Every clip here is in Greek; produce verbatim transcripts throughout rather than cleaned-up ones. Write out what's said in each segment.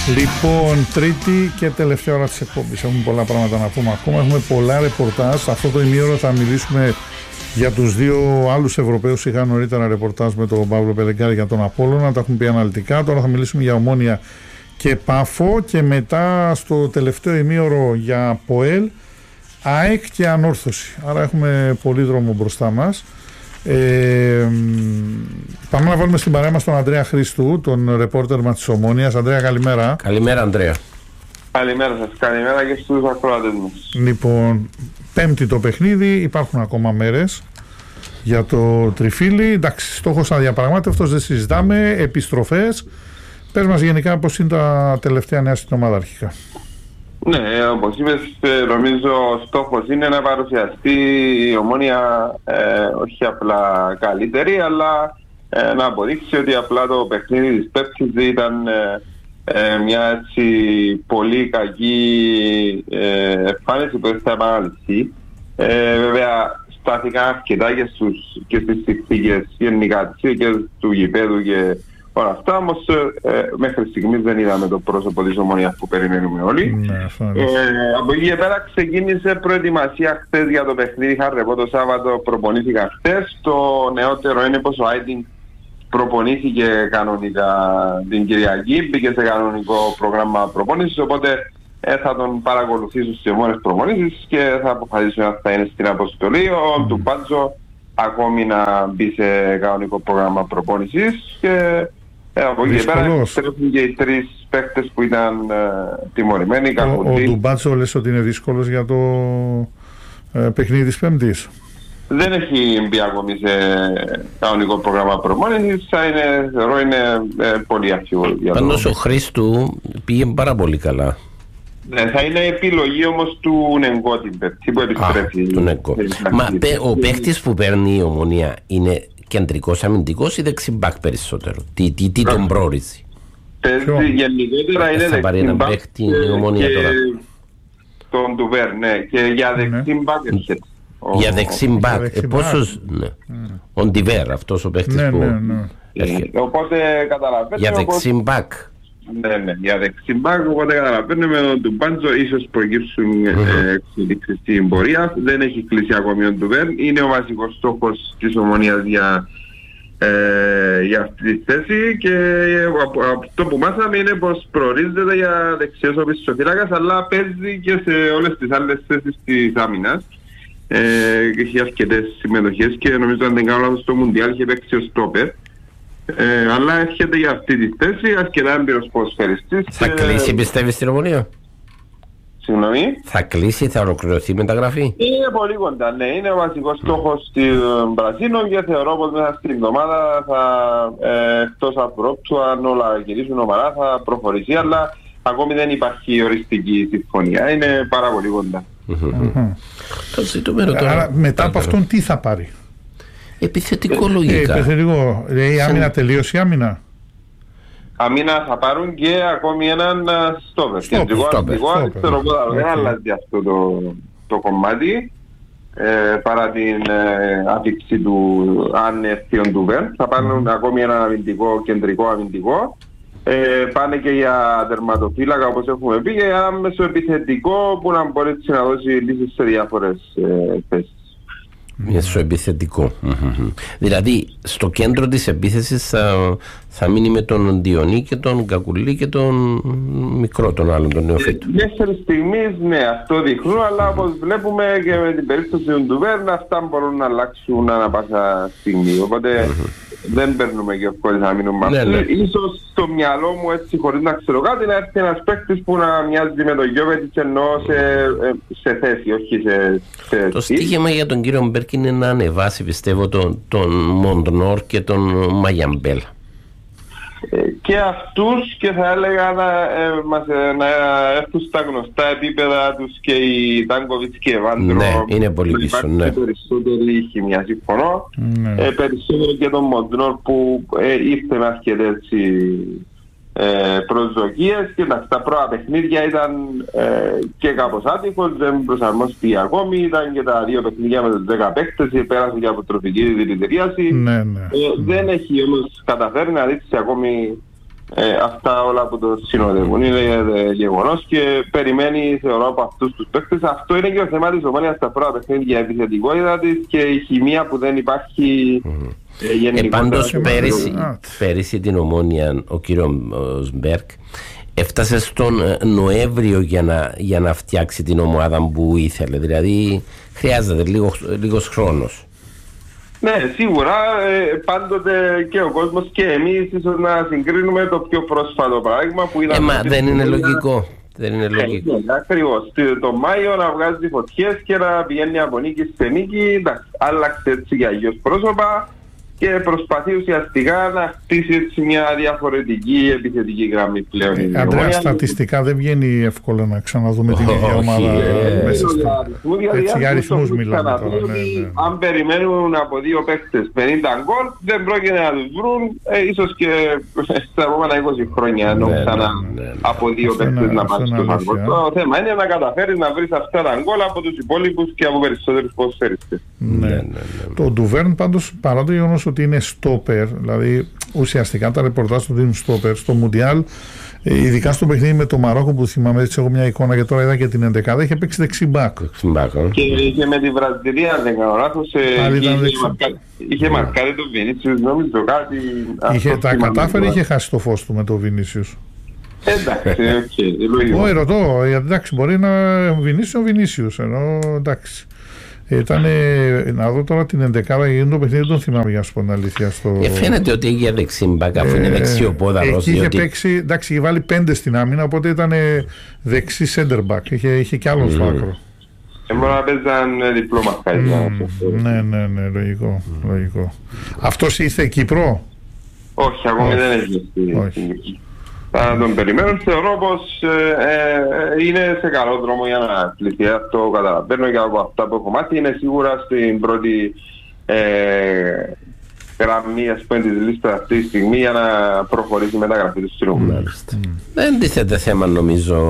Λοιπόν, τρίτη και τελευταία ώρα της εκπομπής. Έχουμε πολλά πράγματα να πούμε ακόμα. Έχουμε πολλά ρεπορτάζ. Αυτό το ημίωρο θα μιλήσουμε για τους δύο άλλους Ευρωπαίους. Είχα νωρίτερα ρεπορτάζ με τον Παύλο Πελεγκάρη για τον Απόλλωνα. Τα έχουμε πει αναλυτικά. Τώρα θα μιλήσουμε για Ομόνια και Πάφο. Και μετά στο τελευταίο ημίωρο για ΠΟΕΛ, ΑΕΚ και Ανόρθωση. Άρα έχουμε πολύ δρόμο μπροστά μας. Ε, πάμε να βάλουμε στην παρέα μας τον Ανδρέα Χρήστου, τον ρεπόρτερ μας της Ομόνιας. Ανδρέα, καλημέρα. Καλημέρα, Ανδρέα. Καλημέρα σας, καλημέρα και στους ακροατές μας. Λοιπόν, πέμπτη το παιχνίδι, υπάρχουν ακόμα μέρες για το τριφύλι. Εντάξει, στόχος αδιαπραγμάτευτος, δεν συζητάμε. Επιστροφές. Πες μας γενικά πώς είναι τα τελευταία νέα στην ομάδα αρχικά. Ναι, όπως είπες, νομίζω ο στόχος είναι να παρουσιαστεί η Ομόνια ε, όχι απλά καλύτερη, αλλά ε, να αποδείξει ότι απλά το παιχνίδι της Πέμπτης ήταν ε, ε, μια έτσι πολύ κακή ε, εμφάνιση που θα επαναληφθεί. Ε, βέβαια, στάθηκαν αρκετά και, στους, και στις συνθήκες γενικά και του γηπέδου και όλα αυτά, όμως ε, μέχρι στιγμής δεν είδαμε το πρόσωπο της Ομονίας που περιμένουμε όλοι. Ναι, ε, από εκεί και πέρα ξεκίνησε προετοιμασία χθες για το παιχνίδι. Είχα ρεπό το Σάββατο, προπονήθηκα χθες. Το νεότερο είναι πως ο Άιντινγκ προπονήθηκε κανονικά την Κυριακή, μπήκε σε κανονικό πρόγραμμα προπονήσης, οπότε ε, θα τον παρακολουθήσω στις μόνες προπονήσεις και θα αποφασίσουμε αν θα είναι στην αποστολή. Ο Ντουμπάτζο ακόμη να μπει σε κανονικό πρόγραμμα προπόνησης και ε, από εκεί και πέρα τρέχουν και οι τρεις παίκτες που ήταν ε, τιμωρημένοι. Ο, ο Ντουμπάτσο λες ότι είναι δύσκολος για το ε, παιχνίδι της Πέμπτης. Δεν έχει μπει ακόμη σε κανονικό πρόγραμμα προπόνησης. Είναι, θεωρώ είναι ε, πολύ αρχικό. Πάντως ο Χρήστου πήγε πάρα πολύ καλά. Ναι, θα είναι επιλογή όμως του Νεγκό την Πέμπτη που επιστρέφει. Α, του Νεγκό. Μα πέ, ο παίχτης που παίρνει η Ομονία είναι κεντρικός αμυντικός ή δεξιμπάκ περισσότερο? Τι, τι, τι τον προορίζει? Παίζει γενικότερα είναι θα πάρει έναν παίχτη η Ομονία τώρα. Τον Ντουβέρ, ναι. Και για δεξιμπάκ έρχεται. Για δεξιμπάκ. Πόσος... Ο Ντιβέρ, αυτός ο παίχτης που έρχεται. Οπότε καταλαβαίνετε. Για δεξιμπάκ. Ναι, ναι, για δεξιμπάκ, οπότε καταλαβαίνουμε ότι τον Ντουμπάντζο ίσως προκύψουν εξελίξεις στην πορεία. Δεν έχει κλείσει ακόμη ο Ντουβέρ. Είναι ο βασικός στόχος της Ομονίας για, ε, για αυτή τη θέση και αυτό που μάθαμε είναι πως προορίζεται για δεξιός ο πισωφύλακας, αλλά παίζει και σε όλες τις άλλες θέσεις της άμυνας. Ε, έχει αρκετές συμμετοχές και νομίζω αν δεν κάνω λάθος στο Μουντιάλ είχε παίξει ο στόπερ. Ε, αλλά έρχεται για αυτή τη θέση, αρκετά έμπειρος ποδοσφαιριστής. Θα και... κλείσει, πιστεύεις, στην Ομονία? Συγγνώμη. Θα κλείσει, θα ολοκληρωθεί η μεταγραφή? Είναι πολύ κοντά, ναι. Είναι ο βασικός στόχος των Πρασίνων και θεωρώ πως μέσα στην εβδομάδα θα, ε, εκτός απρόπτου, αν όλα γυρίσουν ομαλά, θα προχωρήσει. Αλλά ακόμη δεν υπάρχει οριστική συμφωνία. Είναι πάρα πολύ κοντά. Άρα μετά από αυτόν τι θα πάρει? Επιθετικό λογικά. Ε, επιθετικό. Ε, η άμυνα τελείωσε η άμυνα. Άμυνα θα πάρουν και ακόμη έναν στόπερ. Κεντρικό αμυντικό, αριστερό πόδαρο. Δεν αλλάζει αυτό το, το κομμάτι. Ε, παρά την ε, άφηξη του αν έρθει ο Ντουβέρ. Θα πάρουν mm. ακόμη έναν αμυντικό, κεντρικό αμυντικό. Ε, πάνε και για τερματοφύλακα όπως έχουμε πει και ένα μεσοεπιθετικό που να μπορεί να δώσει λύσεις σε διάφορες ε, θέσεις. Μεσοεπιθετικό. Mm-hmm. Δηλαδή στο κέντρο της επίθεσης θα, θα μείνει με τον Διονύ και τον Κακουλή και τον μικρό τον άλλον τον νεοφύτο. Μέχρι στιγμής ναι, αυτό δείχνουν, αλλά όπως βλέπουμε και με την περίπτωση του Ντουβέρν αυτά μπορούν να αλλάξουν ανά πάσα στιγμή. Οπότε mm-hmm. δεν παίρνουμε και ευκόλυτα να μείνουμε ναι, ναι. Ίσως στο μυαλό μου έτσι χωρίς να ξέρω κάτι να έρθει ένας παίκτης που να μοιάζει με τον Γιώβετιτς εννοώ σε, σε θέση, όχι σε, σε το στοίχημα για τον κύριο Μπέρκ είναι να ανεβάσει πιστεύω τον, τον Μοντνόρ και τον Μαγιαμπέλ. Και αυτούς και θα έλεγα να, ε, μας, ε, να έρθουν στα γνωστά επίπεδα τους και οι Τάνκοβιτς και Ευάντρο. Ναι, είναι πολύ πίσω, ναι. Περισσότερη χημιά, συμφωνώ. Ναι. Ε, περισσότερο και τον Μοντνόρ που ε, ήρθε με αρκετές ε, προσδοκίες και τα, τα πρώτα παιχνίδια ήταν ε, και κάπως άτυχος, δεν προσαρμόστηκε ακόμη, ήταν και τα δύο παιχνίδια με τους δέκα παίκτες, πέρασε και από τροφική δηλητηρίαση. Ναι, ναι. Ε, δεν έχει όμως καταφέρει να δείξει ακόμη Ε, αυτά όλα που το συνοδεύουν είναι ε, γεγονός και περιμένει, θεωρώ, από αυτούς τους παίκτες. Αυτό είναι και το θέμα της Ομόνιας στα πρώτα παιχνίδια, η επιθετικότητα της και η χημεία που δεν υπάρχει mm. ε, γενικότερα. Ε, πάντως πέρυσι, πέρυσι την Ομόνια ο κύριος Μπέρκ έφτασε στον Νοέμβριο για να, για να φτιάξει την ομάδα που ήθελε, δηλαδή χρειάζεται λίγο, λίγος χρόνος. Ναι, σίγουρα, ε, πάντοτε και ο κόσμος και εμείς ίσως να συγκρίνουμε το πιο πρόσφατο πράγμα που είδαμε. Ε, μα δεν είναι λογικό. Δεν είναι λογικό. Ε, ναι, ακριβώς. Το Μάιο να βγάζει φωτιές και να πηγαίνει από νίκη σε νίκη, εντάξει, άλλαξε έτσι για αγιώς πρόσωπα και προσπαθεί ουσιαστικά να χτίσει έτσι μια διαφορετική επιθετική γραμμή πλέον. Ε, Αντρέα, στατιστικά δεν βγαίνει εύκολα να ξαναδούμε την ίδια ομάδα ε, μέσα στο... Έτσι, για αριθμούς μιλάμε τώρα. Ναι, ναι. Αν περιμένουν από δύο παίκτες πενήντα γκολ, δεν πρόκειται να τους βρουν, ε, ίσως και στα επόμενα είκοσι χρόνια, ενώ ναι, ξανά ναι, ναι. από δύο παίκτες να πάνε στο γκολ. Το θέμα είναι να καταφέρεις να βρεις αυτά τα γκολ από τους υπόλοιπους και από περισσότερους ποδοσφαιριστές. Το Ντουβέρν πάντως, παρά το γεγονός ότι είναι στόπερ, δηλαδή ουσιαστικά τα ρεπορτάζ του δίνουν στόπερ στο Μουντιάλ, ειδικά στο παιχνίδι με το Μαρόκο που θυμάμαι, έτσι έχω μια εικόνα και τώρα είδα και την ενδεκάδα, είχε παίξει δεξιμπάκ. Και, και με τη Βραζιλία, δεν κάνω λάθος, είχε μαρκάρει τον Βινίσιους, νομίζω κάτι... Είχε, τα κατάφερε ή είχε χάσει το φως του με τον Βινίσιους? Εντάξει, οκ, όχι ρωτώ, εντάξει, μπορεί να Βινίσιο ο Βινίσιους, ενώ εντάξει. Ήταν, να δω τώρα την ενδεκάδα γιατί το παιχνίδι δεν τον θυμάμαι για να σου πω την αλήθεια. Στο... Ε, φαίνεται ότι είχε δεξιμπάκ, αφού είναι δεξιοπόδαρος. Εκεί είχε παίξει, εντάξει, είχε βάλει πέντε στην άμυνα, οπότε ήταν δεξί center back, είχε, είχε κι άλλο φάκρο. Ε, μπορεί να παίζαν διπλό μαχάρι. Ναι, ναι, ναι, λογικό, λογικό. Αυτός ήρθε Κύπρο? Όχι, ακόμη δεν έχει. Θα τον περιμένουν. Θεωρώ πως ε, ε, είναι σε καλό δρόμο για να πληθεί. Αυτό καταλαβαίνω και από αυτά που έχω μάθει. Είναι σίγουρα στην πρώτη ε, γραμμή ας πούμε, της λίστας αυτή τη στιγμή για να προχωρήσει η μεταγραφή του Συλλόγου. Δεν τίθεται θέμα νομίζω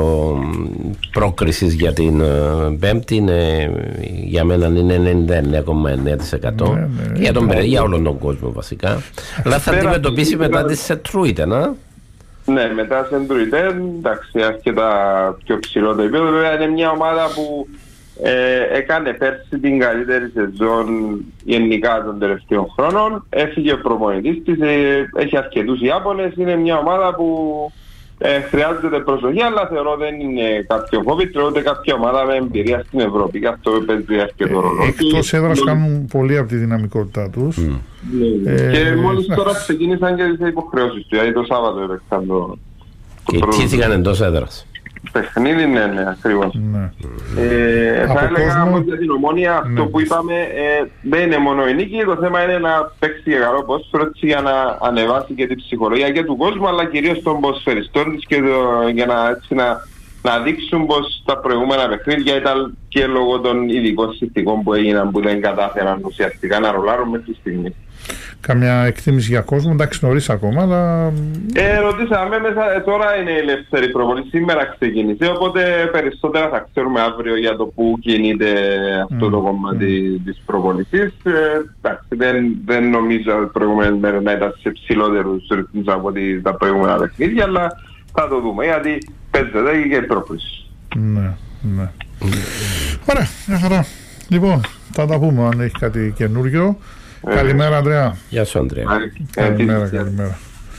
πρόκρισης για την uh, Πέμπτη. Είναι, για μένα είναι ενενήντα εννέα κόμμα εννέα τοις εκατό ναι, ναι, για, τον, ναι, για όλον τον κόσμο βασικά. Αλλά θα αντιμετωπίσει μετά τη Σετρούιτε, να. Ναι, μετά Σεντρουιτέν, εντάξει, αρκετά πιο ψηλό το επίπεδο. Βέβαια είναι μια ομάδα που ε, έκανε πέρσι την καλύτερη σεζόν γενικά των τελευταίων χρόνων. Έφυγε ο προπονητής της, ε, έχει αρκετούς Ιάπωνες. Είναι μια ομάδα που ε, χρειάζεται προσοχή, αλλά θεωρώ δεν είναι κάποιο φόβητρο, ούτε κάποια ομάδα με εμπειρία στην Ευρώπη. Και αυτό παίζει αρκετό ρόλο. Ε, εκτός έδρας ναι. κάνουν πολύ από τη δυναμικότητά τους. Mm. Ναι. Ε, και μόλις ε, τώρα ξεκίνησαν και τις υποχρεώσεις του, δηλαδή το Σάββατο έπαιξαν το... Και τύχηκαν εντός έδρας. Παιχνίδι, ναι, ναι, ακριβώς. Ναι. Ε, θα έλεγα κόσμο... όμως για την Ομόνια αυτό ναι. που είπαμε ε, δεν είναι μόνο η νίκη, το θέμα είναι να παίξει καλό ποδόσφαιρο για να ανεβάσει και την ψυχολογία και του κόσμου, αλλά κυρίως των ποδοσφαιριστών της και το, για να, έτσι, να, να δείξουν πως τα προηγούμενα παιχνίδια ήταν και λόγω των ειδικών συνθηκών που έγιναν που δεν κατάφεραν ουσιαστικά να ρολάρουν μέχρι τη στιγμή. Καμιά εκτίμηση για κόσμο, εντάξει νωρίς ακόμα, αλλά... Ε, ρωτήσαμε μέσα, ε, τώρα είναι η ελεύθερη προπονήση, σήμερα ξεκίνησε, οπότε περισσότερα θα ξέρουμε αύριο για το που κινείται αυτό mm. το κομμάτι mm. της προπονήσης. Ε, εντάξει, δεν, δεν νομίζω ότι προηγούμενες μέρες να ήταν σε ψηλότερους ρυθμούς από τα προηγούμενα παιχνίδια, αλλά θα το δούμε, γιατί παίζεται και η πρόκληση. Ναι, ναι. Ωραία, μια χαρά. Λοιπόν, θα τα πούμε αν έχει κάτι καινούριο. Ε, καλημέρα Ανδρέα. Γεια σου Ανδρέα. Καλημέρα, καλημέρα.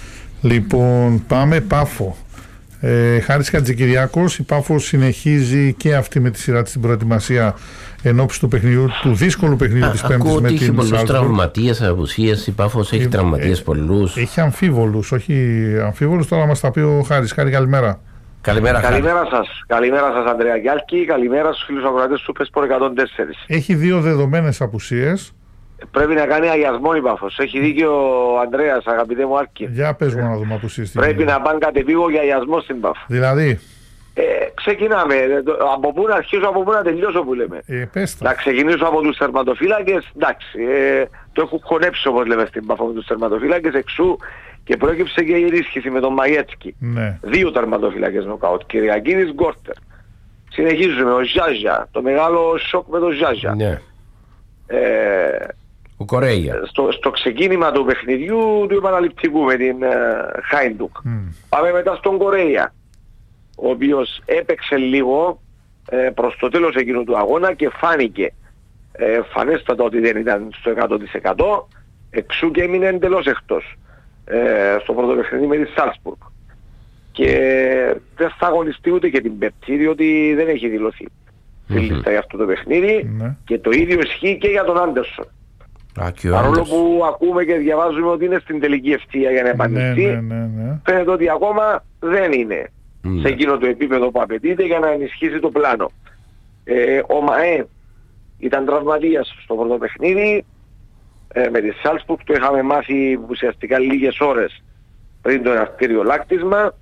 Λοιπόν, πάμε Πάφο. Ε, Χάρης Χατζικυριάκος, η Πάφος συνεχίζει και αυτή με τη σειρά της στην προετοιμασία ενόψει του παιχνιδιού, του δύσκολου παιχνιδιού της Πέμπτης με την Σάλτσμπουργκ. Ακούω ότι έχει πολλούς τραυματίες, απουσίες, η Πάφος έχει ε, τραυματίες ε, πολλούς. Έχει αμφίβολους, όχι αμφίβολους, τώρα μας τα πει ο Χάρης. Χάρη, καλημέρα. Καλημέρα, καλημέρα σας. Καλημέρα σας Ανδρέα Γιάλκη, καλημέρα στους φίλους ακροατές του Πεσπορ εκατόν τέσσερα. Έχει δύο δεδομένες απουσίες. Πρέπει να κάνει αγιασμό η Πάφος. Έχει δίκιο ο Ανδρέας, αγαπητέ μου Άρκη. Για πες μου να δούμε απουσίες. Πρέπει να πάνε κατεβήγω για αγιασμό στην Πάφο. Δηλαδή. Ε, ξεκινάμε. Από πού να αρχίσω, από πού να τελειώσω που λέμε. Ε, να ξεκινήσω από τους τερματοφύλακες. Εντάξει, ε, το έχω χωνέψει όπως λέμε στην Πάφο με τους τερματοφύλακες. Εξού και πρόκειψε και η ενίσχυση με τον Μαγέτσκι. Ναι. Δύο τερματοφύλακες νοκάουτ. Κυριακίδης Γκόρτερ. Συνεχίζουμε. Ο Ζάζια. Το μεγάλο σοκ με τον Ζάζια. Ναι. Ε, στο, στο ξεκίνημα του παιχνιδιού του επαναληπτικού με την Χάιντουκ. Uh, mm. Πάμε μετά στον Κορέα, ο οποίος έπαιξε λίγο ε, προς το τέλος εκείνου του αγώνα και φάνηκε ε, φανέστατα ότι δεν ήταν στο εκατό τοις εκατό, εξού και έμεινε εντελώς εκτός ε, στο πρώτο παιχνίδι με τη Σάλτσμπουργκ. Και δεν θα αγωνιστεί ούτε και την Πέμπτη, διότι δεν έχει δηλωθεί στη mm-hmm. λίστα για αυτό το παιχνίδι mm-hmm. και το ίδιο ισχύει και για τον Άντερσον. Παρόλο που ακούμε και διαβάζουμε ότι είναι στην τελική ευθεία για να εμφανιστεί, ναι, ναι, ναι, ναι. φαίνεται ότι ακόμα δεν είναι mm. σε εκείνο το επίπεδο που απαιτείται για να ενισχύσει το πλάνο. Ε, ο ΜΑΕ ήταν τραυματίας στο πρώτο παιχνίδι, ε, με τη Σάλτσμπουργκ το είχαμε μάθει ουσιαστικά λίγες ώρες πριν το εναρκτήριο λάκτισμα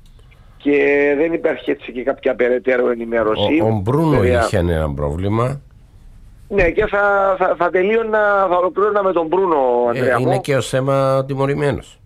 και δεν υπάρχει έτσι και κάποια περαιτέρω ενημέρωση. Ο, ο Μπρούνο Βέβαια, είχε ένα πρόβλημα. Ναι, και θα, θα, θα τελείωνα, θα ολοκλήρωνα με τον Μπρούνο, Ανδρέα. Ε, είναι και ο Σέμα τιμωρημένος.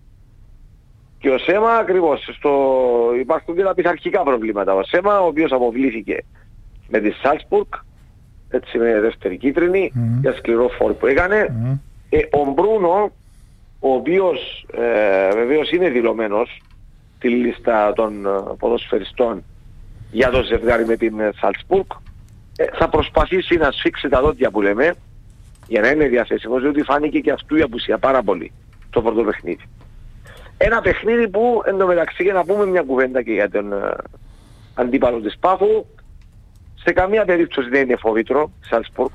Και ο Σέμα ακριβώς. Στο... Υπάρχουν και τα πειθαρχικά προβλήματα. Ο Σέμα, ο οποίος αποβλήθηκε με τη Σάλτσμπουργκ, έτσι με δεύτερη κίτρινη, mm-hmm. για σκληρό φόρ που έκανε. Mm-hmm. Ε, ο Μπρούνο, ο οποίος ε, βεβαίως είναι δηλωμένος στη λίστα των ποδοσφαιριστών για το ζευγάρι με την Σάλτσμπουργκ, Ε, θα προσπαθήσει να σφίξει τα δόντια που λέμε για να είναι διαθέσιμος, διότι φάνηκε και αυτού η απουσία πάρα πολύ το πρώτο παιχνίδι. Ένα παιχνίδι που εντωμεταξύ, για να πούμε μια κουβέντα και για τον uh, αντίπαλο της Πάφου, σε καμία περίπτωση δεν είναι φοβήτρο Σάλτσμπουργκ.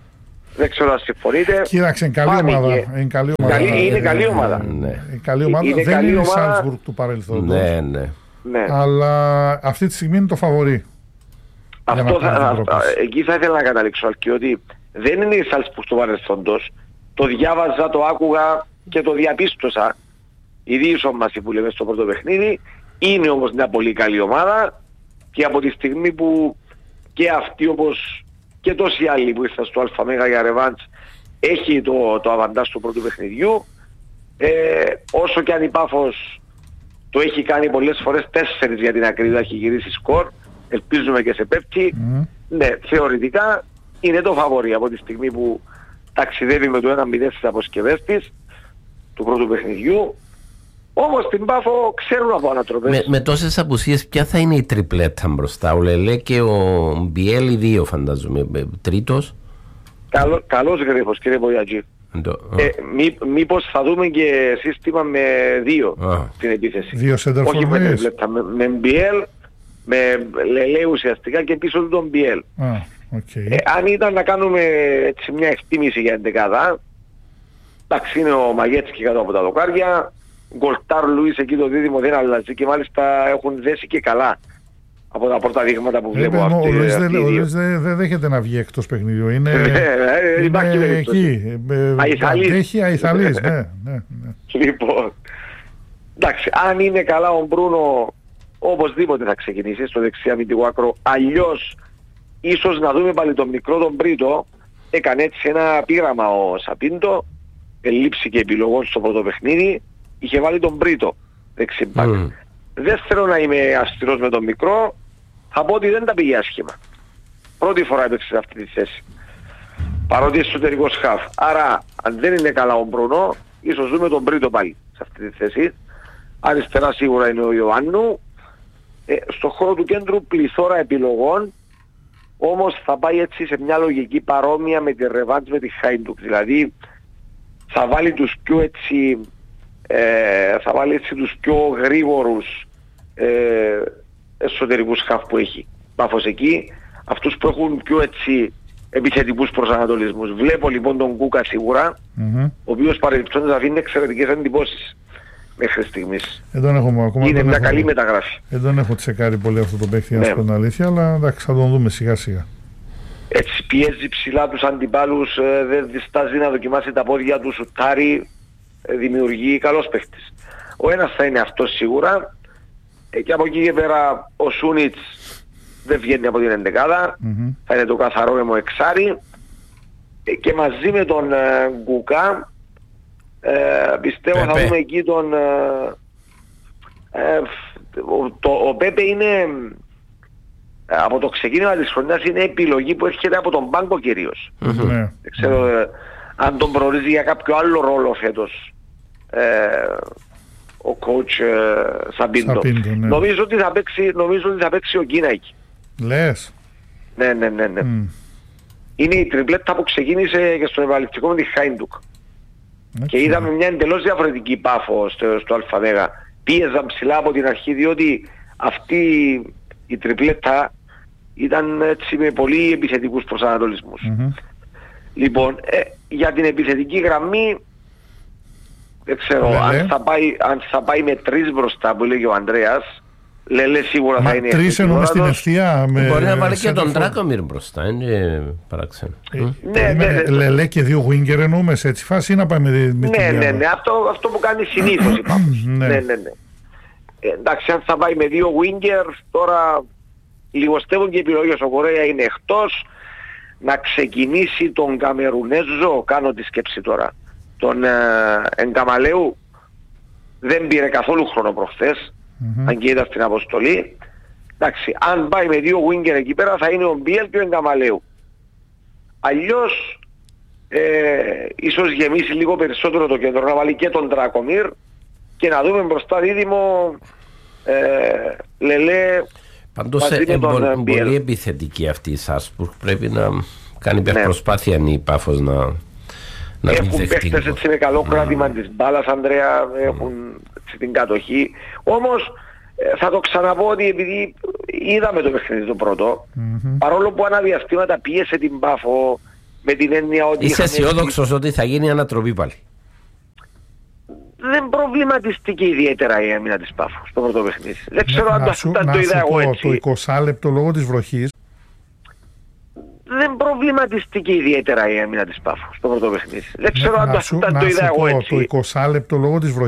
Δεν ξέρω αν συμφωνείτε. Κοίταξε, είναι καλή ομάδα. Είναι καλή ομάδα. Καλή, είναι καλή ομάδα. Ε, ναι. Είναι καλή ομάδα. Είναι δεν καλή είναι η Σάλτσμπουργκ του παρελθόντος. Ναι, ναι. ναι. Αλλά αυτή τη στιγμή είναι το φαβορί. Αυτό θα, θα, εκεί θα ήθελα να καταλήξω, Αλκή, ότι δεν είναι η Σάλτσμπουργκ του παρελθόντος. Το διάβαζα, το άκουγα και το διαπίστωσα. Η διεισόμαση που λέμε στο πρώτο παιχνίδι είναι όμως μια πολύ καλή ομάδα και από τη στιγμή που και αυτή, όπως και τόσοι άλλοι που ήρθαν στο ΑΜΕΓΑ για ρεβάντς, έχει το, το αβαντάζ του πρώτου παιχνιδιού, ε, όσο και αν η Πάφος το έχει κάνει πολλές φορές, τέσσερις για την ακρίβεια, έχει γυρίσει σκορ, ελπίζουμε και σε πέπτει. Mm. Ναι, θεωρητικά είναι το φαβορί από τη στιγμή που ταξιδεύει με το ένα μηδέν στις αποσκευές της του πρώτου παιχνιδιού. Όμως στην Πάφο ξέρουν από ανατροπές. Με, με τόσες απουσίες ποια θα είναι η τριπλέτα μπροστά? Ο Λελέ και ο Μπιέλ, οι δύο φαντάζομαι. Τρίτος. Καλό, καλός γρήφος, κύριε Μπογιατζή. Ε, μή, μήπως θα δούμε και σύστημα με δύο ah. στην επίθεση. Δύο σεντερφορμίες. Όχι με τριπλέτα, με, με Μπιέλ, με Λελέ ουσιαστικά και πίσω του τον Μπιέλ. Ah, okay. ε, αν ήταν να κάνουμε έτσι μια εκτίμηση για εντεκάδα, εντάξει, είναι ο Μαγέτσκι κάτω από τα δοκάρια, Γκολτάρ Λουίς εκεί το δίδυμο δεν αλλάζει και μάλιστα έχουν δέσει και καλά από τα πρώτα δείγματα που βλέπω. Ο Λουίς δεν δέχεται να βγει εκτός παιχνιδιού. Είναι, είναι εκεί. Έχει αϊθαλής. Ναι, ναι, ναι. Λοιπόν, εντάξει, αν είναι καλά ο Μπρούνο, οπωσδήποτε θα ξεκινήσει στο δεξί αμυντικό άκρο. Αλλιώς ίσως να δούμε πάλι τον μικρό τον Πρίτο. Έκανε έτσι ένα πείραμα ο Σαπίντο, ελήψη και επιλογών στο πρώτο παιχνίδι. Είχε βάλει τον Πρίτο δεξιμπάκ. Mm. Δεν θέλω να είμαι αυστηρός με τον μικρό, θα πω ότι δεν τα πήγε άσχημα. Πρώτη φορά έπαιξε σε αυτή τη θέση. Παρότι εσωτερικός χαφ. Άρα, αν δεν είναι καλά ο Μπρουνό, ίσως δούμε τον Πρίτο πάλι σε αυτή τη θέση. Αριστερά σίγουρα είναι ο Ιωάννου. Ε, στο χώρο του κέντρου πληθώρα επιλογών, όμως θα πάει έτσι σε μια λογική παρόμοια με τη ρεβάντς με τη Χάιντουκ. Δηλαδή, θα βάλει τους πιο έτσι... Ε, θα βάλει έτσι τους πιο γρήγορους ε, εσωτερικούς χαφ που έχει Πάφος εκεί, αυτούς που έχουν πιο έτσι επιθετικούς προσανατολισμούς. Βλέπω λοιπόν τον Κούκα σίγουρα, mm-hmm. ο οποίος παρεμπιπτόντως αφήνει εξαιρετικές εντυπώσεις μέχρι στιγμής. Έχουμε, ακόμα είναι μια έχω, καλή μεταγράφη. Δεν τον έχω τσεκάρει πολύ αυτό το παίκτη, να σου πω την αλήθεια, αλλά εντάξει, θα τον δούμε σιγά σιγά. Έτσι πιέζει ψηλά τους αντιπάλους, ε, δεν διστάζει να δοκιμάσει τα πόδια του, σουτάρει, δημιουργεί καλός παίχτης. Ο ένας θα είναι αυτός σίγουρα, ε, και από εκεί και πέρα ο Σούνιτς δεν βγαίνει από την εντεκάδα, mm-hmm. θα είναι το καθαρό αιμο εξάρι, ε, και μαζί με τον ε, Γκουκά ε, πιστεύω Πέπε. θα δούμε εκεί τον ε, ε, ο, το, ο Πέπε είναι ε, από το ξεκίνημα της χρονιάς είναι επιλογή που έρχεται από τον μπάνκο κυρίως. Mm-hmm. Δεν ξέρω, ε, αν τον προορίζει για κάποιο άλλο ρόλο φέτος ε, ο coach ε, Σαμπίντο. Σαμπίντο, ναι. Νομίζω ότι θα παίξει, νομίζω ότι θα παίξει ο Κίνακη. Λες. Ναι, ναι, ναι, ναι. Mm. Είναι η τριπλέτα που ξεκίνησε και στον επαληπτικό με τη Χάιντουκ. Okay. Και είδαμε μια εντελώς διαφορετική Πάφο στο, στο ΑΒ. Πίεζαν ψηλά από την αρχή, διότι αυτή η τριπλέτα ήταν έτσι με πολύ επιθετικούς προσανατολισμούς. Mm-hmm. Λοιπόν, ε, για την επιθετική γραμμή δεν ξέρω yeah, αν, θα πάει, αν θα πάει με τρεις μπροστά που λέγει ο Ανδρέας. Λελέ σίγουρα Μα θα είναι. Τρεις εννοούμε στην ευθεία. Με... Μπορεί να βάλει και τον Ντράκομιρ μπροστά, είναι παράξενο. Ε, ναι, ναι, ναι. Λελέ και δύο winger εννοούμε σε έτσι φάση ή να πάει με, με ναι, ναι, ναι, ναι, αυτό, αυτό που κάνει συνήθως η Πάφος. ναι. ναι, ναι, ναι. Ε, εντάξει, αν θα πάει με δύο winger, τώρα λιγοστεύουν και οι επιλογές. Ο Κορέα είναι εκτός. Να ξεκινήσει τον Καμερουνέζο, κάνω τη σκέψη τώρα, τον ε, Εγκαμαλέου, δεν πήρε καθόλου χρόνο προχθές. Mm-hmm. Αν και ήταν στην αποστολή. Εντάξει, αν πάει με δύο winger εκεί πέρα θα είναι ο Μπιέλ και ο Εγκαμαλέου. Αλλιώς ε, ίσως γεμίσει λίγο περισσότερο το κέντρο, να βάλει και τον Ντράκομιρ και να δούμε μπροστά δίδυμο ε, Λελέ. Πάντως είναι τον πολύ Μπιέλ. Επιθετική αυτή η Σάλτσμπουργκ, πρέπει να κάνει μια ναι. προσπάθεια η Πάφος να, να έχουν παίχτες έτσι με καλό mm. κράτημα της μπάλας, Ανδρέα, mm. έχουν την κατοχή. Όμως θα το ξαναπώ ότι επειδή είδαμε το παιχνίδι το πρώτο, mm-hmm. παρόλο που αναδιαστήματα πίεσε την Πάφο με την έννοια ότι... Είσαι αισιόδοξος ότι θα γίνει ανατροπή πάλι? Δεν προβληματιστήκε ιδιαίτερα η άμυνα της Πάφο στο πρώτο παιχνίδι. Δεν ξέρω αν το, το είδα εγώ έτσι. Το είκοσι λεπτό λόγω της βροχής. Δεν προβληματιστήκε ιδιαίτερα η άμυνα της Πάφο στο πρώτο παιχνίδι. Δεν ξέρω αν το, το είδα εγώ έτσι. Το είκοσι λεπτό λόγω της βροχής.